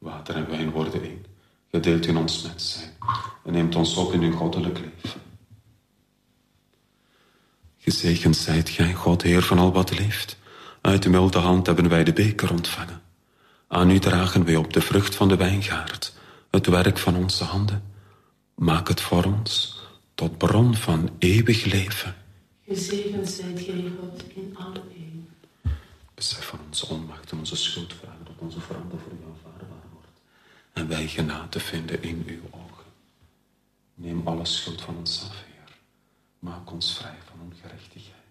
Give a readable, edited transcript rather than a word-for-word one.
Water en wijn worden één. Gij deelt in ons met zijn en neemt ons op in uw goddelijk leven. Gezegend zijt gij, God, Heer van al wat leeft. Uit uw milde hand hebben wij de beker ontvangen. Aan u dragen wij op de vrucht van de wijngaard, het werk van onze handen. Maak het voor ons tot bron van eeuwig leven. Gezegend zijt gij, God, in alle eeuw. Besef van onze onmacht en onze schuld vragen dat onze verandering voor u aanvaardbaar wordt. En wij genade vinden in uw ogen. Neem alle schuld van ons af, Heer. Maak ons vrij van ongerechtigheid.